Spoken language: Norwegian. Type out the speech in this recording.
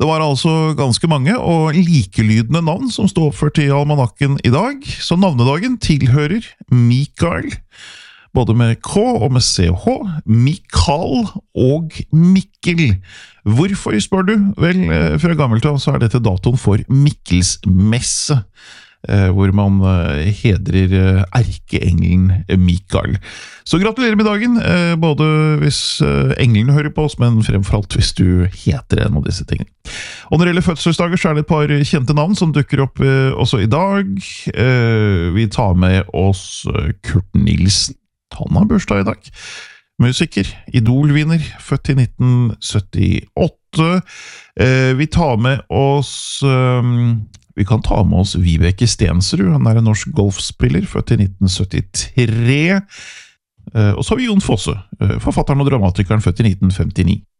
Det var altså ganske mange og likelydende navn som stod oppført i almanakken i dag, så navnedagen tilhører Mikael, både med K og med CH, Mikael og Mikkel. Hvorfor, spør du? Vel, fra gammelt av så dette datoen for Mikkelsmesse, hvor man hedrer erkeengelen Mikael. Så gratulerer med dagen, både hvis englene hører på oss, men fremfor alt hvis du heter en av disse tingene. Og når det gjelder fødselsdager, så det et par kjente navn som dukker opp også i dag. Vi tar med oss Kurt Nilsen. Han har bursdag i dag. Musiker, idolvinner, født i 1978. Vi tar med oss... Vi kan ta med oss Vibeke Stensrud, han en norsk golfspiller, født i 1973. Og så har vi Jon Fosse, forfatteren og dramatikeren, født i 1959.